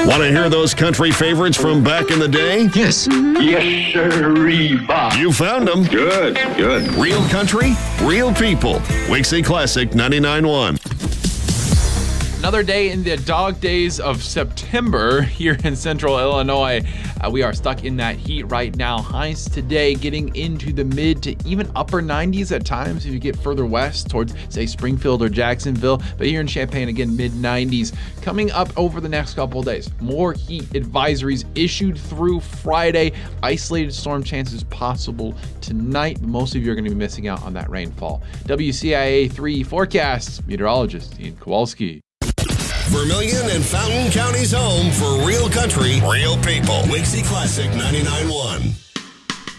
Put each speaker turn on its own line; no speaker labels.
Want to hear those country favorites from back in the day?
Yes.
Yes, sirree, Bob.
You found them.
Good.
Real country, real people. Wixie Classic 99.1.
Another day in the dog days of September here in central Illinois. We are stuck in that heat right now. Highs today getting into the mid to even upper 90s at times if you get further west towards, say, Springfield or Jacksonville. But here in Champaign, again, mid 90s. Coming up over the next couple of days, more heat advisories issued through Friday. Isolated storm chances possible tonight. Most of you are going to be missing out on that rainfall. WCIA 3 forecast meteorologist Ian Kowalski.
Vermilion and Fountain County's home for real country, real people. Wixie Classic 99.1.